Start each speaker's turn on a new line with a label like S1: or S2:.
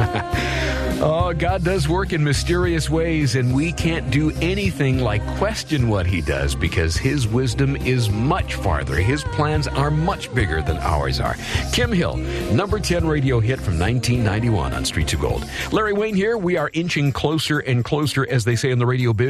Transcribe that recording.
S1: Oh, God does work in mysterious ways, and we can't do anything like question what he does because his wisdom is much farther. His plans are much bigger than ours are. Kim Hill, number 10 radio hit from 1991 on Streets of Gold. Larry Wayne here. We are inching closer and closer, as they say in the radio biz,